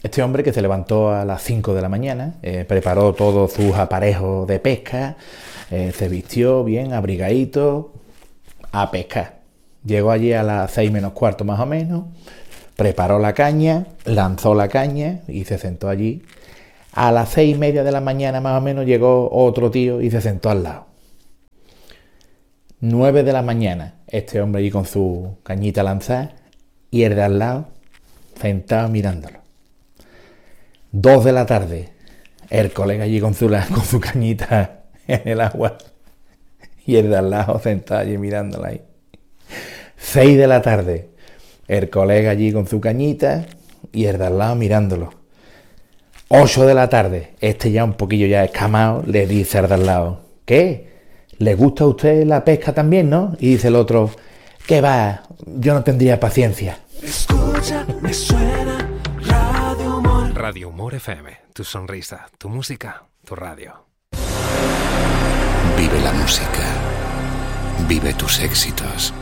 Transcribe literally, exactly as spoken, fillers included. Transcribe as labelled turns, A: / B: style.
A: Este hombre que se levantó a las cinco de la mañana, eh, preparó todos sus aparejos de pesca, eh, se vistió bien, abrigadito, a pescar. Llegó allí a las seis menos cuarto más o menos, preparó la caña, lanzó la caña y se sentó allí. A las seis y media de la mañana más o menos llegó otro tío y se sentó al lado. Nueve de la mañana, este hombre allí con su cañita lanzada y el de al lado sentado mirándolo. Dos de la tarde, el colega allí con su, con su cañita en el agua y el de al lado sentado allí mirándola ahí. Seis de la tarde, el colega allí con su cañita y el de al lado mirándolo. Ocho de la tarde, este ya un poquillo ya escamado, le dice al de al lado, ¿qué? ¿Le gusta a usted la pesca también, no? Y dice el otro, ¿qué va? Yo no tendría paciencia.
B: Escucha, me suena Radio Humor.
C: Radio Humor F M, tu sonrisa, tu música, tu radio.
D: Vive la música. Vive tus éxitos.